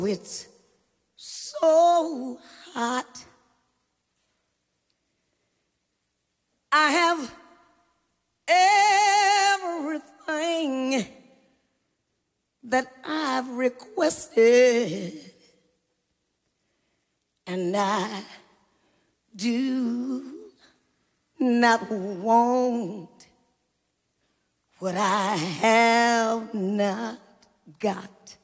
It's so hot. I have everything that I've requested, and I do not want what I have not got.